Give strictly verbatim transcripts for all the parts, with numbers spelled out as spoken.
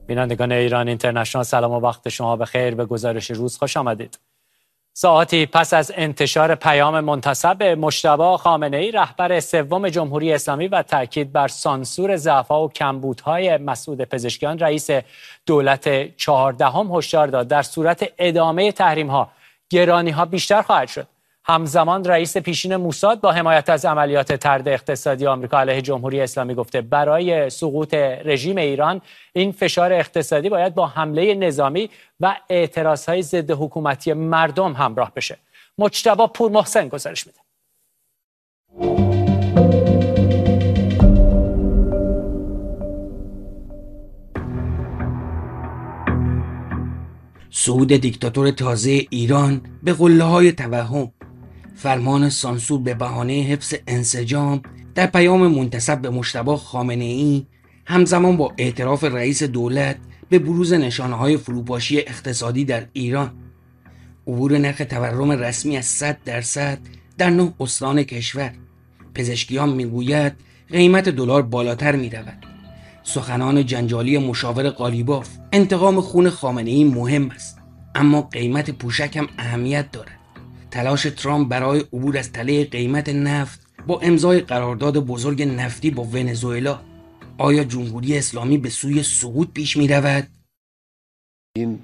بینندگان ایران اینترنشنال، سلام و وقت شما بخیر. به گزارش روز خوش آمدید. ساعاتی پس از انتشار پیام منتسب به مجتبی خامنه‌ای رهبر سوم جمهوری اسلامی و تاکید بر سانسور ضعف‌ها و کمبودهای مسعود پزشکیان، رئیس دولت چهاردهم هشدار داد در صورت ادامه تحریم‌ها گرانی‌ها بیشتر خواهد شد. همزمان رئیس پیشین موساد با حمایت از عملیات طرد اقتصادی آمریکا علیه جمهوری اسلامی گفته برای سقوط رژیم ایران این فشار اقتصادی باید با حمله نظامی و اعتراضهای ضد حکومتی مردم همراه بشه. مجتبی پورمحسن گزارش میده. صعود دیکتاتور تازه ایران به قله‌های توهم، فرمان سانسور به بهانه حفظ انسجام در پیام منتسب به مجتبی خامنه‌ای همزمان با اعتراف رئیس دولت به بروز نشانه‌های فروپاشی اقتصادی در ایران، عبور نرخ تورم رسمی از صد درصد در نه استان کشور. پزشکیان میگوید قیمت دلار بالاتر میرود. سخنان جنجالی مشاور قالیباف، انتقام خون خامنه‌ای مهم است اما قیمت پوشک هم اهمیت دارد. تلاش ترامپ برای عبور از تله قیمت نفت با امضای قرارداد بزرگ نفتی با ونزوئلا. آیا جمهوری اسلامی به سوی سقوط پیش می رود؟ این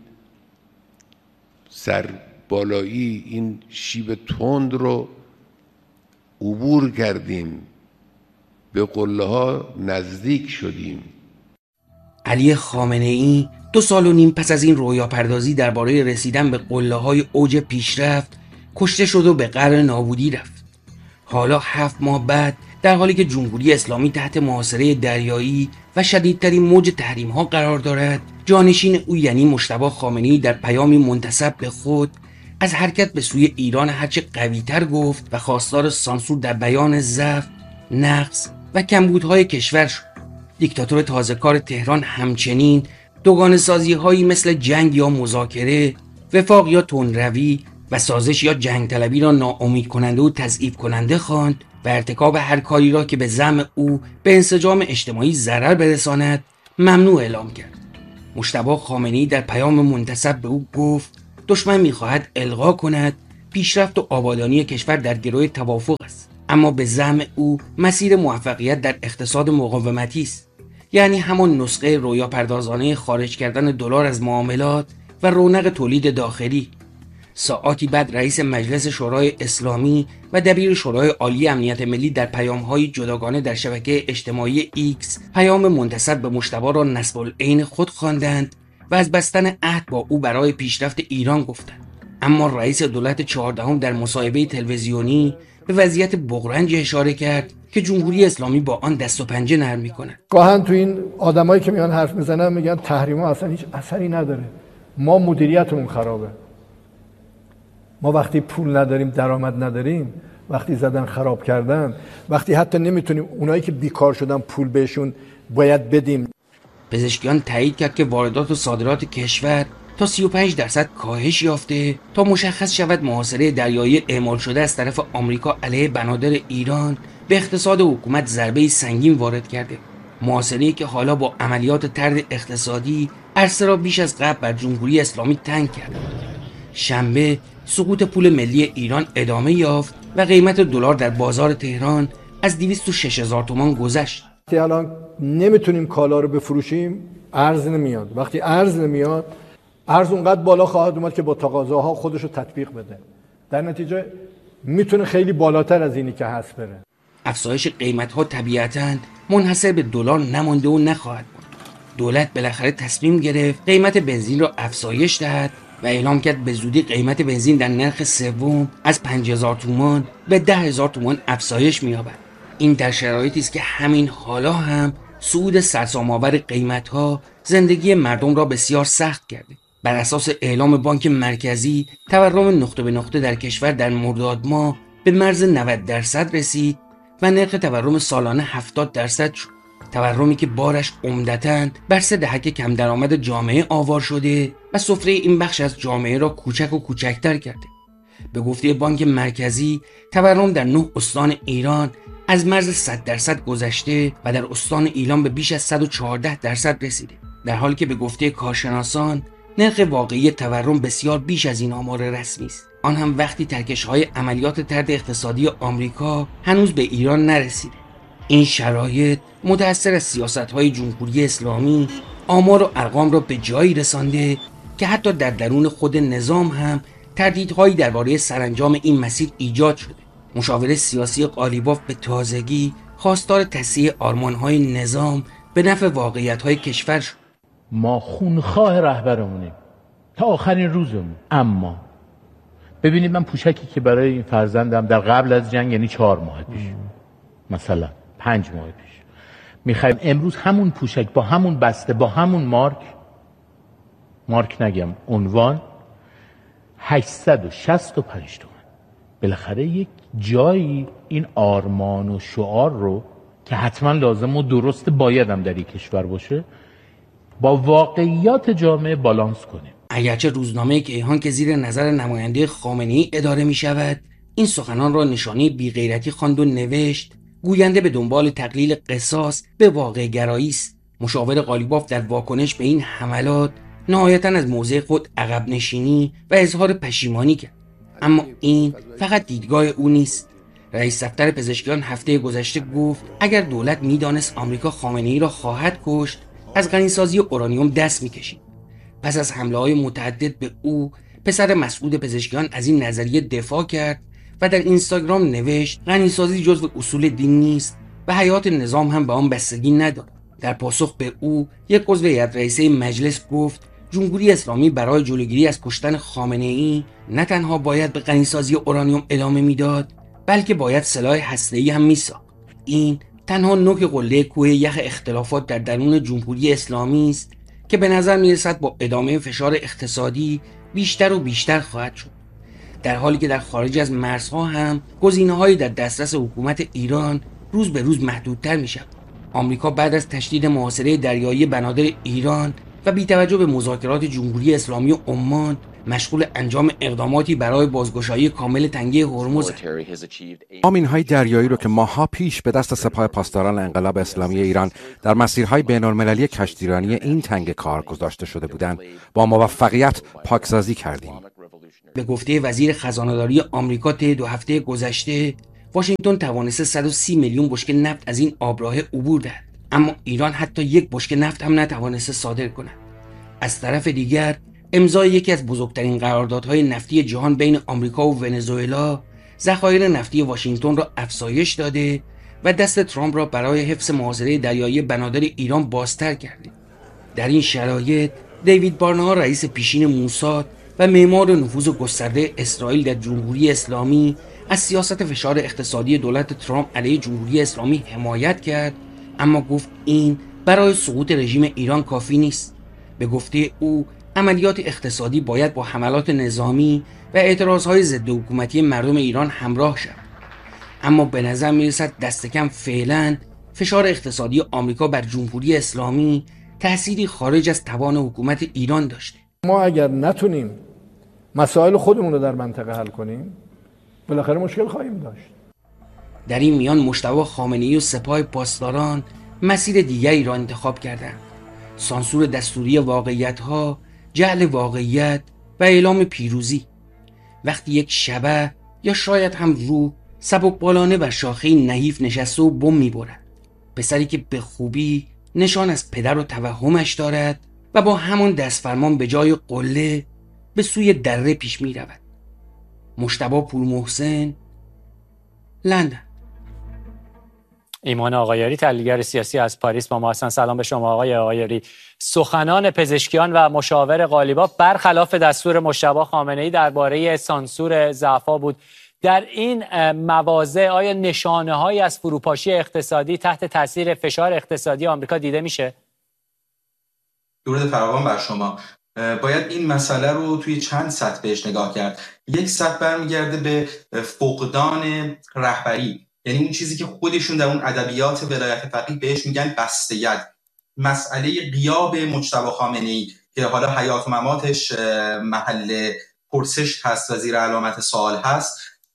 سربالایی، این شیب تند رو عبور کردیم، به قله ها نزدیک شدیم. علی خامنه‌ای دو سال و نیم پس از این رویا پردازی درباره رسیدن به قله های اوج پیشرفت کشته شد و به قعر نابودی رفت. حالا هفت ماه بعد، در حالی که جمهوری اسلامی تحت محاصره دریایی و شدیدترین موج تحریم ها قرار دارد، جانشین او یعنی مجتبی خامنه‌ای در پیامی منتسب به خود از حرکت به سوی ایران هرچه قوی‌تر گفت و خواستار سانسور در بیان ضعف، نقص و کمبودهای کشور شد. دیکتاتور تازه‌کار تهران همچنین دوگانه سازی هایی مثل جنگ یا مذاکره، وفاق یا تندروی و سازش یا جنگ طلبی را ناامید کننده و تضعیف کننده خواند و ارتکاب هر کاری را که به زعم او به انسجام اجتماعی ضرر برساند ممنوع اعلام کرد. مجتبی خامنه‌ای در پیام منتسب به او گفت دشمن می‌خواهد الغا کند پیشرفت و آبادانی کشور در گروه توافق است، اما به زعم او مسیر موفقیت در اقتصاد مقاومتی است، یعنی همان نسخه رویا پردازانه خارج کردن دلار از معاملات و رونق تولید داخلی. ساعاتی بعد رئیس مجلس شورای اسلامی و دبیر شورای عالی امنیت ملی در پیام‌های جداگانه در شبکه اجتماعی ایکس پیام منتسب به مجتبی را نصب العین خود خواندند و از بستن عهد با او برای پیشرفت ایران گفتند. اما رئیس دولت چهاردهم در مصاحبه تلویزیونی به وضعیت بغرنج اشاره کرد که جمهوری اسلامی با آن دست و پنجه نرم می‌کند. گاهن تو این آدمایی که میان حرف میزنن میگن تحریم‌ها اصلا هیچ اثری نداره، ما مدیریتمون خرابه، ما وقتی پول نداریم، درآمد نداریم، وقتی زدن خراب کردن، وقتی حتی نمیتونیم اونایی که بیکار شدن پول بهشون باید بدیم. پزشکیان تایید کرد که واردات و صادرات کشور تا سی و پنج درصد کاهش یافته تا مشخص شود محاصره دریایی اعمال شده از طرف آمریکا علیه بنادر ایران به اقتصاد حکومت ضربه سنگین وارد کرده. محاصره‌ای که حالا با عملیات طرد اقتصادی عرصه را بیش از قبل بر جمهوری اسلامی تنگ کرده. شنبه سقوط پول ملی ایران ادامه یافت و قیمت دلار در بازار تهران از دویست و شش هزار تومان گذشت. وقتی الان نمیتونیم کالا رو بفروشیم، ارز نمیاد. وقتی ارز نمیاد، ارز اونقدر بالا خواهد اومد که با تقاضاها خودش رو تطبیق بده. در نتیجه میتونه خیلی بالاتر از اینی که هست بره. افزایش قیمت‌ها طبیعتاً منحصر به دلار نمانده و نخواهد بود. دولت بالاخره تصمیم گرفت قیمت بنزین را افزایش دهد و اعلام کرد به زودی قیمت بنزین در نرخ سوم از پنج هزار تومان به ده هزار تومان افزایش می‌یابد. این در شرایطی است که همین حالا هم صعود سرسام‌آور قیمت‌ها زندگی مردم را بسیار سخت کرده. بر اساس اعلام بانک مرکزی، تورم نقطه به نقطه در کشور در مرداد ماه به مرز نود درصد رسید و نرخ تورم سالانه هفتاد درصد شد. تورمی که بارش عمدتاً بر سه دهک کم درآمد جامعه آوار شده و سفره این بخش از جامعه را کوچک و کوچکتر کرده. به گفته بانک مرکزی، تورم در نه استان ایران از مرز صد درصد گذشته و در استان ایلام به بیش از صد و چهارده درصد رسیده. در حالی که به گفته کارشناسان نرخ واقعی تورم بسیار بیش از این آمار رسمی است، آن هم وقتی ترکش‌های عملیات طرد اقتصادی آمریکا هنوز به ایران نرسیده. این شرایط متأثر از سیاست‌های جمهوری اسلامی آمار و ارقام را به جایی رسانده که حتی در درون خود نظام هم تردیدهایی درباره سرانجام این مسیر ایجاد شده. مشاور سیاسی قالیباف به تازگی خواستار تصحیح آرمان‌های نظام به نفع واقعیت‌های کشور شد. ما خونخواه رهبرمونیم تا آخرین روزمون، اما ببینید من پوشکی که برای این فرزندم در قبل از جنگ، یعنی چهار ماه پیش مثلا پنج ماه پیش میخوایم، امروز همون پوشک با همون بسته با همون مارک مارک نگم عنوان هشتصد و شصت و پنج تومن. بالاخره یک جایی این آرمان و شعار رو که حتما لازم و درست باید هم در این کشور باشه با واقعیات جامعه بالانس کنیم. اگرچه روزنامه کیهان که زیر نظر نماینده خامنه‌ای اداره می شود این سخنان را نشانه بی‌غیرتی خواند و نوشت گوینده به دنبال تقلیل قصاص به واقع گرایی است. مشاور قالیباف در واکنش به این حملات نهایتاً از موضع خود عقب نشینی و اظهار پشیمانی کرد. اما این فقط دیدگاه او نیست. رئیس دفتر پزشکیان هفته گذشته گفت اگر دولت میدانست آمریکا خامنه‌ای را خواهد کشت از غنیسازی اورانیوم دست میکشید. پس از حمله‌های متعدد به او پسر مسعود پزشکیان از این نظریه دفاع کرد و در اینستاگرام نوشت غنیسازی جزو اصول دین نیست و حیات نظام هم به آن بستگی ندارد. در پاسخ به او یک عضو هیئت رئیسه مجلس گفت جمهوری اسلامی برای جلوگیری از کشتن خامنه‌ای نه تنها باید به غنیسازی اورانیوم ادامه میداد بلکه باید سلاح هسته‌ای هم میساخت. این تنها نوک قله کوه یخ اختلافات در درون جمهوری اسلامی است که به نظر میرسد با ادامه فشار اقتصادی بیشتر و بیشتر خواهد شد، در حالی که در خارج از مرزها هم گزینه‌هایی در دسترس حکومت ایران روز به روز محدودتر می‌شود. آمریکا بعد از تشدید محاصره دریایی بنادر ایران و بی توجه به مذاکرات جمهوری اسلامی و عمان مشغول انجام اقداماتی برای بازگشایی کامل تنگه هرمز. آمین‌های دریایی رو که ماه‌ها پیش به دست سپاه پاسداران انقلاب اسلامی ایران در مسیرهای بین‌المللی کشتیرانی این تنگه کار گذاشته شده بودند با موفقیت پاکسازی کردیم. به گفته وزیر خزانه‌داری آمریکا طی دو هفته گذشته واشنگتن توانسته صد و سی میلیون بشکه نفت از این آبراه عبور دهد، اما ایران حتی یک بشکه نفت هم نتوانسته صادر کند. از طرف دیگر امضای یکی از بزرگترین قراردادهای نفتی جهان بین آمریکا و ونزوئلا ذخایر نفتی واشنگتن را افزایش داده و دست ترامپ را برای حفظ محاصره دریایی بنادر ایران بازتر کرده. در این شرایط دیوید بارنها رئیس پیشین موساد و معمار نفوذ گسترده اسرائیل در جمهوری اسلامی از سیاست فشار اقتصادی دولت ترامپ علیه جمهوری اسلامی حمایت کرد، اما گفت این برای سقوط رژیم ایران کافی نیست. به گفته او عملیات اقتصادی باید با حملات نظامی و اعتراضهای ضد حکومتی مردم ایران همراه شود. اما به نظر میرسد دست کم فعلا فشار اقتصادی آمریکا بر جمهوری اسلامی تأثیری خارج از توان حکومت ایران داشته. ما اگر نتونیم مسائل خودمون رو در منطقه حل کنیم بالاخره مشکل خواهیم داشت. در این میان مجتبی خامنه‌ای و سپاه پاسداران مسیر دیگری را انتخاب کردند: سانسور دستوری واقعیت‌ها، جعل واقعیت و اعلام پیروزی. وقتی یک شبح یا شاید هم روح سبکبالانه بر شاخه نحیف نشسته و بم می‌برد، پسری که به خوبی نشان از پدر و توهمش دارد و با همان دستفرمان به جای قله به سوی دره پیش می‌رود. مجتبی پورمحسن، لندن. ایمان آقایاری، تحلیلگر سیاسی از پاریس با ما هستند. سلام به شما آقای آقایاری. سخنان پزشکیان و مشاور قالیباف برخلاف دستور مجتبی خامنه‌ای درباره سانسور ضعفا بود. در این مواضع آیا نشانه‌هایی از فروپاشی اقتصادی تحت تاثیر فشار اقتصادی آمریکا دیده میشه؟ درود فراوان بر شما. باید این مسئله رو توی چند سطح بهش نگاه کرد. یک سطح برمیگرده به فقدان رهبری، یعنی اون چیزی که خودشون در اون ادبیات ولایت فقیه بهش میگن بسته ید. مسئله غیاب مجتبی خامنه‌ای که حالا حیات و مماتش محل پرسش هست و زیر علامت سوال هست،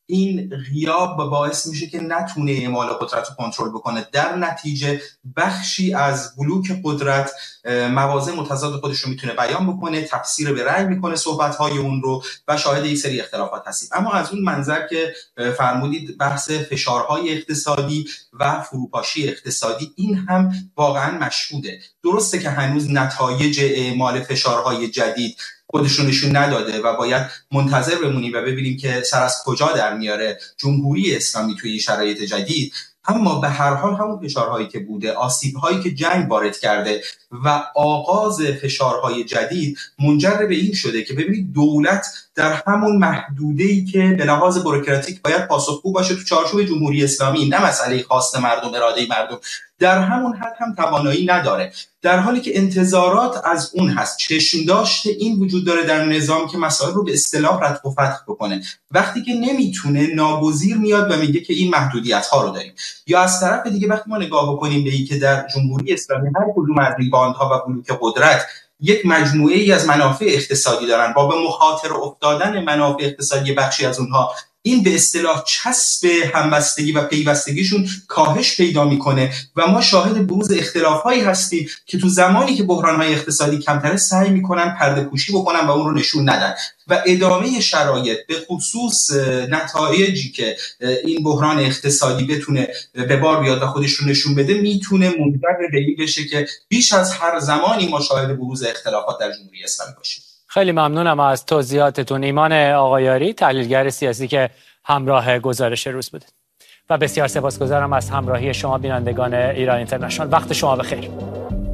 این غیاب باعث میشه که نتونه اعمال قدرت رو کنترل بکنه. در نتیجه بخشی از بلوک قدرت مواضع متضاد خودش رو میتونه بیان بکنه، تفسیر به رأی میکنه صحبت‌های اون رو و شاهد یک سری اختلافات هستیم. اما از اون منظر که فرمودید بحث فشارهای اقتصادی و فروپاشی اقتصادی، این هم واقعا مشهوده. درسته که هنوز نتایج اعمال فشارهای جدید خودشون نشون نداده و باید منتظر بمونیم و ببینیم که سر از کجا در میاره جمهوری اسلامی توی این شرایط جدید. اما به هر حال همون فشارهایی که بوده، آسیب‌هایی که جنگ وارد کرده و آغاز فشارهای جدید منجر به این شده که ببینید دولت در همون محدوده‌ای که به لحاظ بوروکراتیک باید پاسخگو باشه تو چارچوب جمهوری اسلامی، نه مسئله خواست مردم، اراده مردم، در همون حد هم توانایی نداره، در حالی که انتظارات از اون هست. چشم داشته این وجود داره در نظام که مسائل رو به اصطلاح رتق و فتق بکنه. وقتی که نمیتونه ناگزیر میاد و میگه که این محدودیت‌ها رو داریم. یا از طرف دیگه وقتی ما نگاه بکنیم به این که در جمهوری اسلامی هر کدوم از این باندها و بلوک قدرت یک مجموعه ای از منافع اقتصادی دارن، با به مخاطره افتادن منافع اقتصادی بخشی از اونها این به اصطلاح چسب همبستگی و پیوستگیشون کاهش پیدا میکنه و ما شاهد بروز اختلاف‌هایی هستیم که تو زمانی که بحران‌های اقتصادی کمتره سعی میکنن پرده پوشی بکنن و اون رو نشون ندن و ادامه شرایط به خصوص نتایجی که این بحران اقتصادی بتونه به بار بیاد و خودش رو نشون بده میتونه منجر به این بشه که بیش از هر زمانی ما شاهد بروز اختلافات در جمهوری اسلامی باشیم. خیلی ممنونم از توضیحاتتون. ایمان آقایاری، تحلیلگر سیاسی که همراه گزارش روز بودید و بسیار سپاسگزارم از همراهی شما بینندگان ایران اینترنشنال. وقت شما بخیر.